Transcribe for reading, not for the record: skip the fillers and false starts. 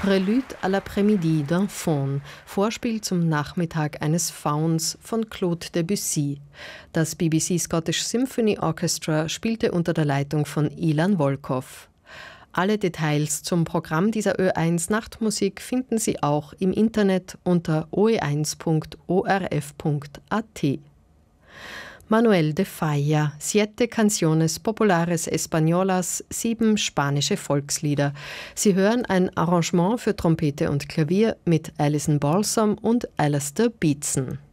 Prélude à l'après-midi d'un Faun, Vorspiel zum Nachmittag eines Fauns von Claude Debussy. Das BBC Scottish Symphony Orchestra spielte unter der Leitung von Ilan Volkov. Alle Details zum Programm dieser Ö1 Nachtmusik finden Sie auch im Internet unter oe1.orf.at. Manuel de Falla, Siete Canciones Populares Españolas, 7 spanische Volkslieder. Sie hören ein Arrangement für Trompete und Klavier mit Alison Balsam und Alistair Beatson.